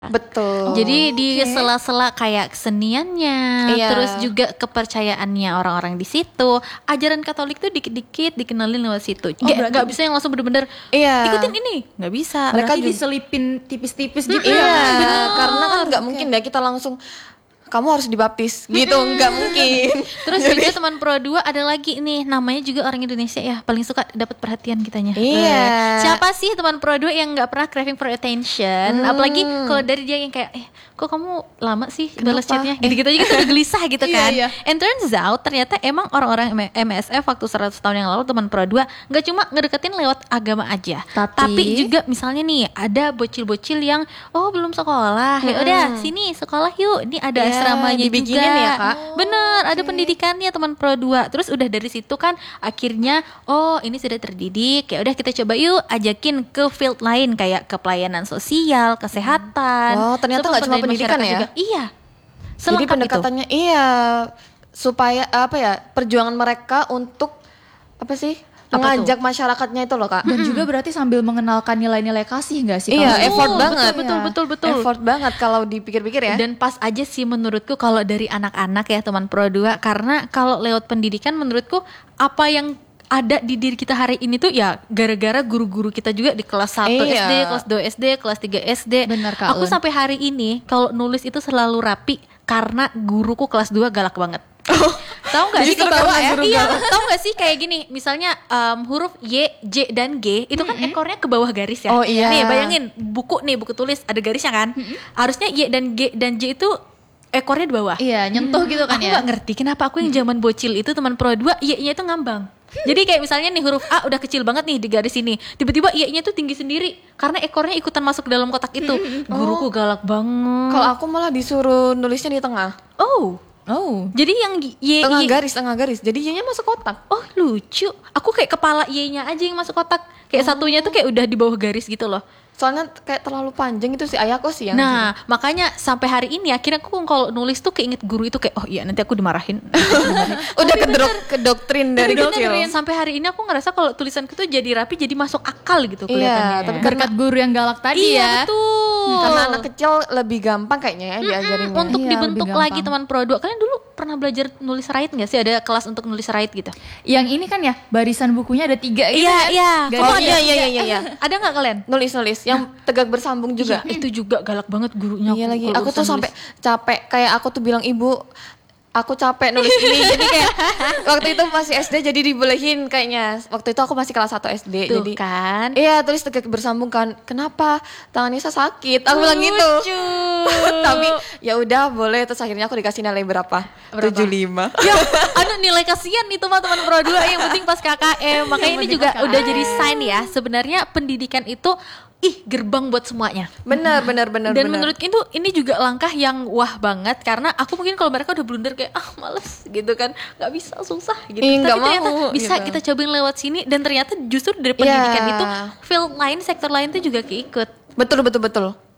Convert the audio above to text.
Betul. Jadi di sela-sela kayak keseniannya, Iya. terus juga kepercayaannya orang-orang di situ, ajaran Katolik tuh dikit-dikit dikenalin lewat situ. Nggak bisa yang langsung bener-bener Iya. ikutin ini, nggak bisa. Mereka Berarti juga- diselipin tipis-tipis gitu Iya, ya. karena kan nggak mungkin ya kita langsung kamu harus dibaptis gitu, nggak mungkin. Terus juga teman Pro 2 ada lagi nih, namanya juga orang Indonesia ya, paling suka dapat perhatian kitanya. Iya. Siapa sih teman Pro 2 yang nggak pernah craving for attention? Apalagi kalau dari dia yang kayak kok kamu lama sih balas chatnya? Gitu-gitu aja gitu udah gelisah gitu Iya, kan. iya. And turns out ternyata emang orang-orang MSF waktu 100 tahun yang lalu teman Pro 2 nggak cuma ngedeketin lewat agama aja. Tapi juga misalnya nih ada bocil-bocil yang belum sekolah. Ya udah sini sekolah yuk. Ini ada Iya, asramanya dibikinin juga. ya, Kak. Bener, ada pendidikannya teman Pro 2. Terus udah dari situ kan akhirnya ini sudah terdidik. Ya udah kita coba yuk ajakin ke field lain kayak ke pelayanan sosial, kesehatan. Wow, ternyata nggak cuma pemberdayaan pendidikan masyarakat ya? juga. Iya. Jadi Selengkap itu. pendekatannya supaya perjuangan mereka untuk apa sih? Mengajak masyarakatnya itu loh, Kak. Dan juga berarti sambil mengenalkan nilai-nilai kasih nggak sih? Iya, kalau- effort banget. Betul. Effort banget kalau dipikir-pikir ya. Dan pas aja sih menurutku kalau dari anak-anak ya teman Pro 2, karena kalau lewat pendidikan menurutku apa yang ada di diri kita hari ini tuh ya gara-gara guru-guru kita juga di kelas 1 Iya. SD, kelas 2 SD, kelas 3 SD. Benar, Kak Aku Un. sampai hari ini kalau nulis itu selalu rapi karena guruku kelas 2 galak banget. Tahu nggak Jadi sih kebawa ya? Iya, tahu nggak sih kayak gini, misalnya huruf Y, J dan G itu kan ekornya ke bawah garis ya. Oh, iya. Nih bayangin buku tulis ada garisnya kan. Harusnya Y dan G dan J itu ekornya di bawah. Iya, nyentuh gitu kan Aku ya. gak ngerti kenapa aku yang zaman bocil itu teman Pro 2 Y-nya itu ngambang. Jadi kayak misalnya nih huruf A udah kecil banget nih di garis ini, tiba-tiba Y-nya tuh tinggi sendiri karena ekornya ikutan masuk ke dalam kotak itu. Guruku galak banget. Kalau aku malah disuruh nulisnya di tengah. Oh. Jadi yang Y Tengah garis. Jadi Y-nya masuk kotak. Oh lucu. Aku kayak kepala Y-nya aja yang masuk kotak. Kayak satunya tuh kayak udah di bawah garis gitu loh. Soalnya kayak terlalu panjang itu sih ayahku sih yang. Nah, makanya sampai hari ini akhirnya aku kalau nulis tuh keinget guru itu kayak nanti aku dimarahin. udah ke doktrin dari Bener, kecil. sampai hari ini aku ngerasa kalau tulisanku tuh jadi rapi, jadi masuk akal gitu Iya, kelihatannya. tapi Berkat guru yang galak tadi Iya ya. betul. Karena anak kecil lebih gampang kayaknya ya diajarinnya. Untuk Iya, dibentuk lebih lagi gampang. teman Pro 2. Kalian dulu pernah belajar nulis write nggak sih? Ada kelas untuk nulis write gitu? Yang ini kan ya, barisan bukunya ada 3 gitu kan. Iya. Garis- Oh iya. Ada nggak kalian? Nulis yang tegak bersambung juga. Iya, itu juga galak banget gurunya. Iya lagi. kalau Aku tuh urusan sampai nulis. capek. Kayak aku tuh bilang ibu, aku capek nulis ini. Jadi kayak waktu itu masih SD jadi dibolehin kayaknya. Waktu itu aku masih kelas 1 SD. Tuh Jadi kan. iya tulis tegak bersambung kan. Kenapa? Tangannya saya sakit. Aku bilang gitu. Lucu. Tapi ya udah boleh. Terus akhirnya aku dikasih nilai berapa? 75. Ya, nilai kasihan nih teman-teman Pro 2 yang penting pas KKM. Makanya ini juga udah jadi sign ya. Sebenarnya pendidikan itu gerbang buat semuanya. Benar. Dan menurut itu ini juga langkah yang wah banget karena aku mungkin kalau mereka udah blunder kayak males gitu kan, nggak bisa susah gitu. Ih, nggak Tapi ternyata mau, bisa gitu. kita cobain lewat sini dan ternyata justru dari pendidikan Iya. itu field lain, sektor lain tuh juga keikut. Betul.